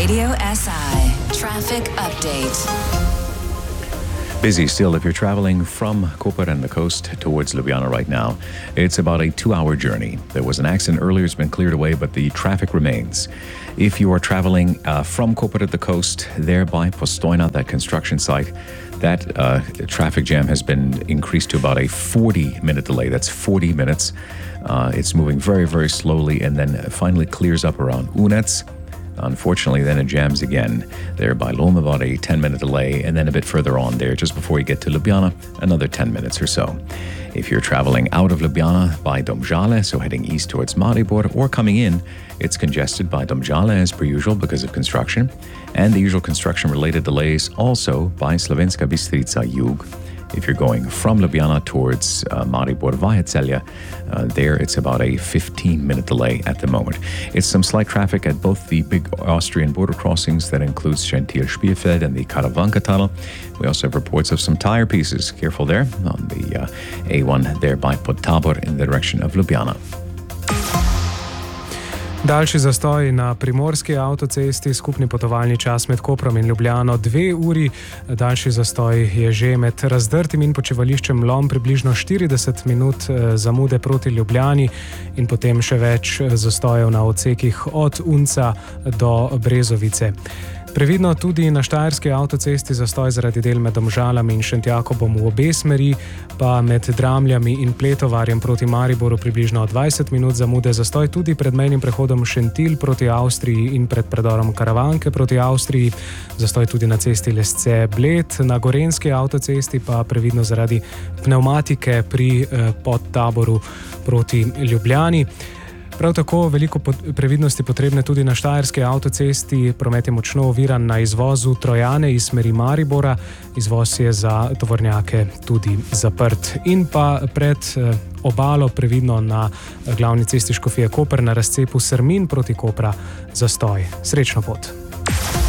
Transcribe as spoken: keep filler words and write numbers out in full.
Radio S I Traffic Update. Busy still if you're traveling from Koper and the coast towards Ljubljana right now. It's about a two-hour journey. There was an accident earlier, it's been cleared away, but the traffic remains. If you are traveling uh, from Koper to the coast, there by Postojna, that construction site, that uh, traffic jam has been increased to about a forty-minute delay. That's forty minutes. Uh, it's moving very, very slowly and then finally clears up around Unec. Unfortunately, then it jams again there by Lom, about a ten-minute delay, and then a bit further on there, just before you get to Ljubljana, another ten minutes or so. If you're traveling out of Ljubljana by Domžale, so heading east towards Maribor, or coming in, it's congested by Domžale as per usual because of construction, and the usual construction-related delays also by Slovenska Bistrica Jug. If you're going from Ljubljana towards uh, Maribor via Celje, uh, there it's about a fifteen-minute delay at the moment. It's some slight traffic at both the big Austrian border crossings that includes Gentil-Spielfeld and the Karavanka tunnel. We also have reports of some tire pieces. Careful there on the uh, A one there by Podtabor in the direction of Ljubljana. Daljši zastoj na primorski avtocesti, skupni potovalni čas med Koprom in Ljubljano dve uri. Daljši zastoj je že med Razdrtim in počivališčem Lom, približno štirideset minut zamude proti Ljubljani in potem še več zastojev na odsekih od Unca do Brezovice. Previdno tudi na štajerski avtocesti zastoj zaradi del med Domžalami in Šentjakobom v obe smeri, pa med Dramljami in Pletovarjem proti Mariboru približno dvajset minut zamude, zastoj tudi pred mejnim prehodom Šentil proti Avstriji in pred predorom Karavanke proti Avstriji, zastoj tudi na cesti Lesce-Bled, na gorenjski avtocesti pa previdno zaradi pnevmatike pri eh, Podtaboru proti Ljubljani. Prav tako veliko previdnosti potrebne tudi na štajerski avtocesti. Promet je močno oviran na izvozu Trojane iz smeri Maribora. Izvoz je za tovornjake tudi zaprt. In pa pred obalo previdno na glavni cesti Škofije Koper na razcepu Srmin proti Kopra zastoj. Srečno pot!